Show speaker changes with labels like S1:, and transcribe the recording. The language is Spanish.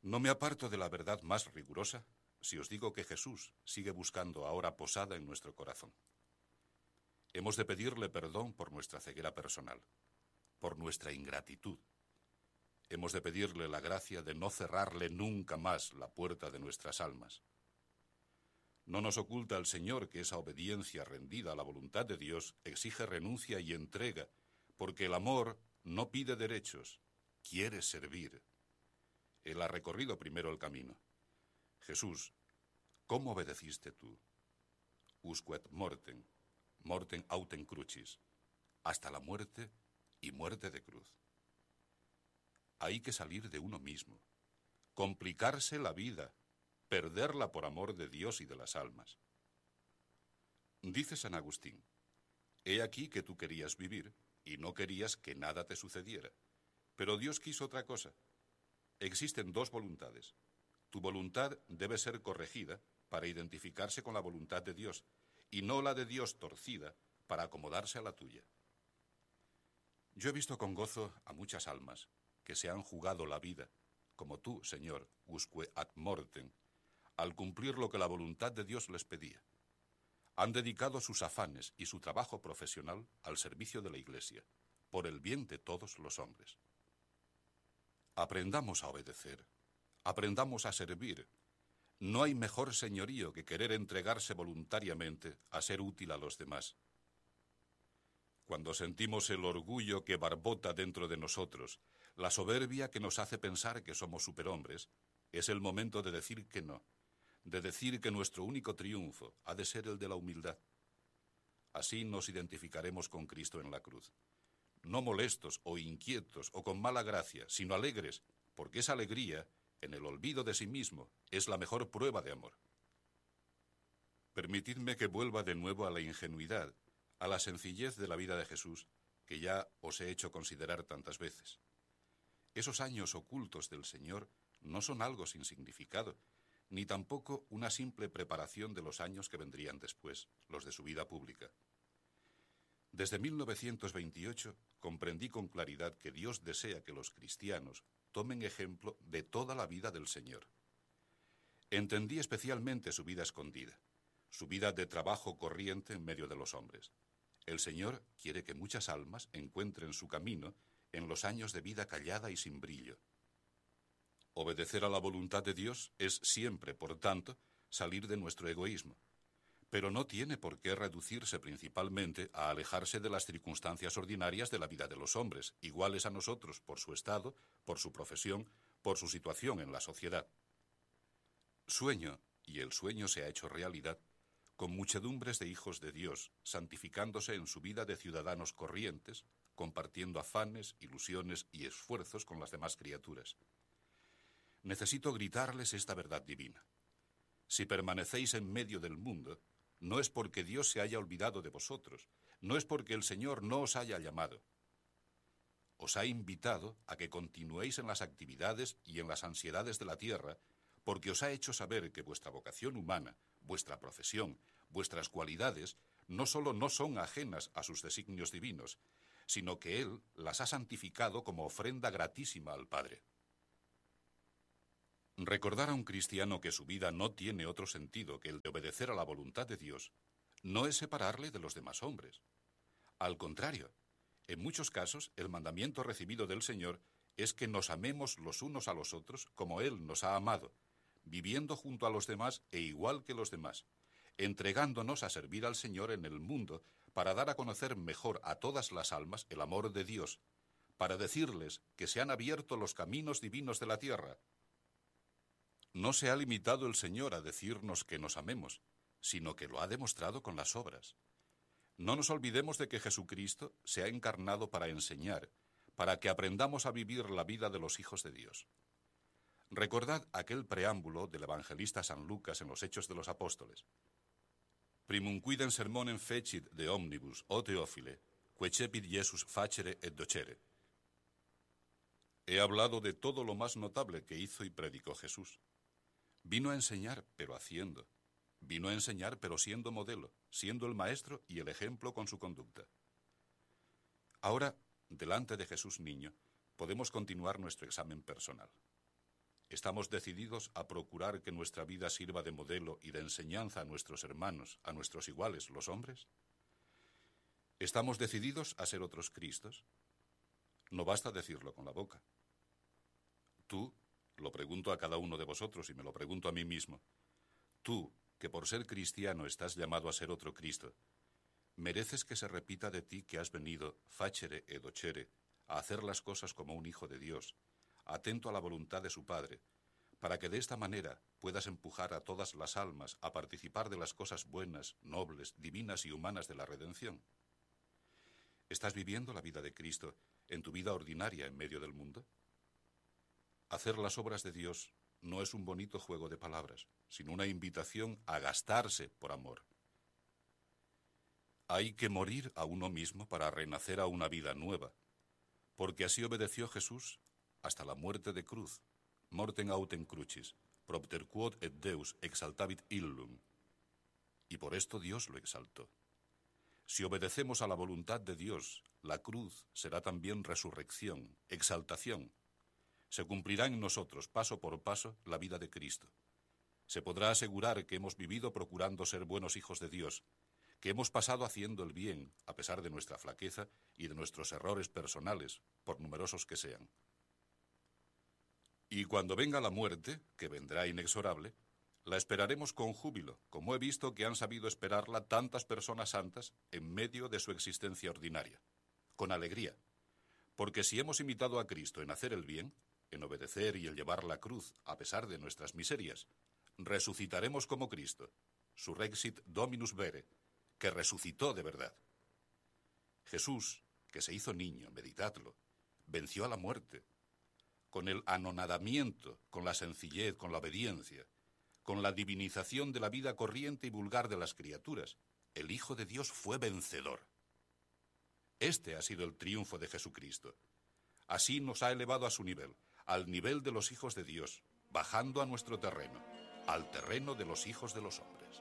S1: No me aparto de la verdad más rigurosa si os digo que Jesús sigue buscando ahora posada en nuestro corazón. Hemos de pedirle perdón por nuestra ceguera personal, por nuestra ingratitud. Hemos de pedirle la gracia de no cerrarle nunca más la puerta de nuestras almas. No nos oculta el Señor que esa obediencia rendida a la voluntad de Dios exige renuncia y entrega, porque el amor no pide derechos, quiere servir. Él ha recorrido primero el camino. Jesús, ¿cómo obedeciste tú? Usque et mortem, mortem autem crucis, hasta la muerte y muerte de cruz. Hay que salir de uno mismo, complicarse la vida, perderla por amor de Dios y de las almas. Dice San Agustín, he aquí que tú querías vivir y no querías que nada te sucediera, pero Dios quiso otra cosa. Existen dos voluntades. Tu voluntad debe ser corregida para identificarse con la voluntad de Dios, y no la de Dios torcida para acomodarse a la tuya. Yo he visto con gozo a muchas almas que se han jugado la vida, como tú, Señor, usque ad mortem, al cumplir lo que la voluntad de Dios les pedía. Han dedicado sus afanes y su trabajo profesional al servicio de la Iglesia, por el bien de todos los hombres. Aprendamos a obedecer, aprendamos a servir. No hay mejor señorío que querer entregarse voluntariamente a ser útil a los demás. Cuando sentimos el orgullo que barbota dentro de nosotros, la soberbia que nos hace pensar que somos superhombres, es el momento de decir que no, de decir que nuestro único triunfo ha de ser el de la humildad. Así nos identificaremos con Cristo en la cruz. No molestos o inquietos o con mala gracia, sino alegres, porque esa alegría, en el olvido de sí mismo, es la mejor prueba de amor. Permitidme que vuelva de nuevo a la ingenuidad, a la sencillez de la vida de Jesús, que ya os he hecho considerar tantas veces. Esos años ocultos del Señor no son algo sin significado, ni tampoco una simple preparación de los años que vendrían después, los de su vida pública. Desde 1928 comprendí con claridad que Dios desea que los cristianos tomen ejemplo de toda la vida del Señor. Entendí especialmente su vida escondida, su vida de trabajo corriente en medio de los hombres. El Señor quiere que muchas almas encuentren su camino en los años de vida callada y sin brillo. Obedecer a la voluntad de Dios es siempre, por tanto, salir de nuestro egoísmo, pero no tiene por qué reducirse principalmente a alejarse de las circunstancias ordinarias de la vida de los hombres, iguales a nosotros por su estado, por su profesión, por su situación en la sociedad. Sueño, y el sueño se ha hecho realidad, con muchedumbres de hijos de Dios, santificándose en su vida de ciudadanos corrientes, compartiendo afanes, ilusiones y esfuerzos con las demás criaturas. Necesito gritarles esta verdad divina. Si permanecéis en medio del mundo, no es porque Dios se haya olvidado de vosotros, no es porque el Señor no os haya llamado. Os ha invitado a que continuéis en las actividades y en las ansiedades de la tierra, porque os ha hecho saber que vuestra vocación humana, vuestra profesión, vuestras cualidades, no solo no son ajenas a sus designios divinos, sino que Él las ha santificado como ofrenda gratísima al Padre. Recordar a un cristiano que su vida no tiene otro sentido que el de obedecer a la voluntad de Dios no es separarle de los demás hombres. Al contrario, en muchos casos el mandamiento recibido del Señor es que nos amemos los unos a los otros como Él nos ha amado, viviendo junto a los demás e igual que los demás, entregándonos a servir al Señor en el mundo para dar a conocer mejor a todas las almas el amor de Dios, para decirles que se han abierto los caminos divinos de la tierra. No se ha limitado el Señor a decirnos que nos amemos, sino que lo ha demostrado con las obras. No nos olvidemos de que Jesucristo se ha encarnado para enseñar, para que aprendamos a vivir la vida de los hijos de Dios. Recordad aquel preámbulo del evangelista San Lucas en los Hechos de los Apóstoles. Primum quidem sermonem fecit de omnibus, o Teófile, quecepit Jesus facere et docere. He hablado de todo lo más notable que hizo y predicó Jesús. Vino a enseñar, pero haciendo. Vino a enseñar, pero siendo modelo, siendo el maestro y el ejemplo con su conducta. Ahora, delante de Jesús niño, podemos continuar nuestro examen personal. ¿Estamos decididos a procurar que nuestra vida sirva de modelo y de enseñanza a nuestros hermanos, a nuestros iguales, los hombres? ¿Estamos decididos a ser otros Cristos? No basta decirlo con la boca. Tú, lo pregunto a cada uno de vosotros y me lo pregunto a mí mismo, tú, que por ser cristiano estás llamado a ser otro Cristo, ¿mereces que se repita de ti que has venido, facere e docere, a hacer las cosas como un hijo de Dios, atento a la voluntad de su Padre, para que de esta manera puedas empujar a todas las almas a participar de las cosas buenas, nobles, divinas y humanas de la redención? ¿Estás viviendo la vida de Cristo en tu vida ordinaria en medio del mundo? Hacer las obras de Dios no es un bonito juego de palabras, sino una invitación a gastarse por amor. Hay que morir a uno mismo para renacer a una vida nueva, porque así obedeció Jesús hasta la muerte de cruz, mortem autem crucis, propter quod et Deus exaltavit illum. Y por esto Dios lo exaltó. Si obedecemos a la voluntad de Dios, la cruz será también resurrección, exaltación. Se cumplirá en nosotros, paso por paso, la vida de Cristo. Se podrá asegurar que hemos vivido procurando ser buenos hijos de Dios, que hemos pasado haciendo el bien, a pesar de nuestra flaqueza y de nuestros errores personales, por numerosos que sean. Y cuando venga la muerte, que vendrá inexorable, la esperaremos con júbilo, como he visto que han sabido esperarla tantas personas santas en medio de su existencia ordinaria, con alegría, porque si hemos imitado a Cristo en hacer el bien, en obedecer y en llevar la cruz a pesar de nuestras miserias, resucitaremos como Cristo, surrexit Dominus vere, que resucitó de verdad. Jesús, que se hizo niño, meditadlo, venció a la muerte, con el anonadamiento, con la sencillez, con la obediencia, con la divinización de la vida corriente y vulgar de las criaturas. El Hijo de Dios fue vencedor. Este ha sido el triunfo de Jesucristo. Así nos ha elevado a su nivel, al nivel de los hijos de Dios, bajando a nuestro terreno, al terreno de los hijos de los hombres.